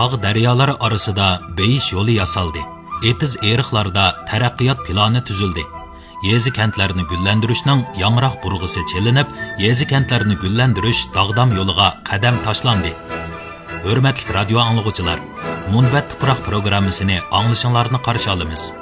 tog' daryolar orasida beyish yo'li yasaldi. Etiz eriqlarda taraqqiyot plani tuzildi. Yezi kentlarini gullantirishning yangroq burg'isi chelinib, yezi kentlarini gullantirish dog'dam yo'liga qadam tashlandi. Hurmatli radio anglag'uchilar, Munbat tuproq programmasini anglashinglarni qarshi olamiz.